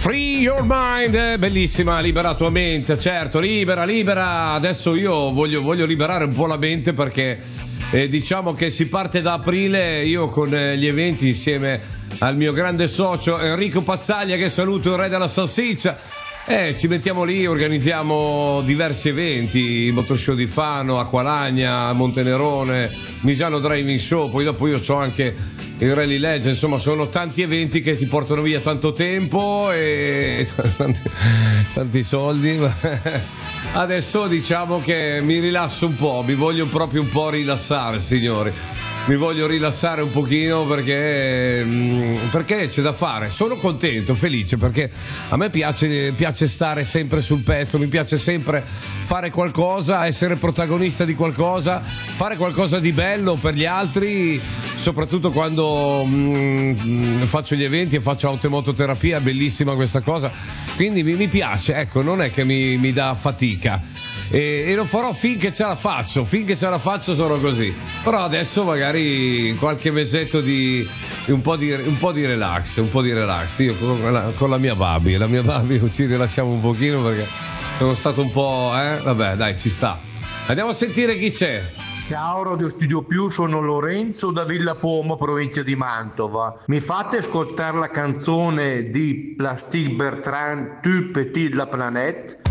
Free your mind, bellissima, libera tua mente, certo, libera. Adesso io voglio liberare un po' la mente perché diciamo che si parte da aprile, io con gli eventi insieme al mio grande socio Enrico Pazzaglia, che saluto, il re della salsiccia. Ci mettiamo lì, organizziamo diversi eventi, Motor Show di Fano, Acqualagna, Montenerone, Misano Driving Show, poi dopo io c'ho anche il Rally Legend, insomma sono tanti eventi che ti portano via tanto tempo e tanti soldi. Adesso diciamo che mi rilasso un po', mi voglio proprio un po' rilassare, signori. Mi voglio rilassare un pochino perché c'è da fare. Sono contento, felice, perché a me piace stare sempre sul pezzo, mi piace sempre fare qualcosa, essere protagonista di qualcosa, fare qualcosa di bello per gli altri, soprattutto quando faccio gli eventi e faccio automototerapia, bellissima questa cosa. Quindi mi piace, ecco, non è che mi dà fatica. E lo farò finché ce la faccio sono così. Però adesso magari qualche mesetto di un po' di relax. Io con la mia Babi ci rilasciamo un pochino perché sono stato un po', vabbè, dai, ci sta. Andiamo a sentire chi c'è. Ciao Radio Studio Più, sono Lorenzo da Villa Pomo, provincia di Mantova. Mi fate ascoltare la canzone di Plastic Bertrand, Tu Petit la Planète?